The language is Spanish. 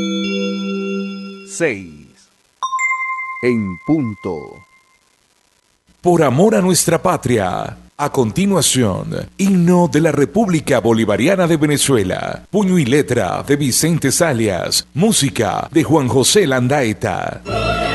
6 en punto. Por amor a nuestra patria. A continuación, himno de la República Bolivariana de Venezuela. Puño y letra de Vicente Salias. Música de Juan José Landaeta.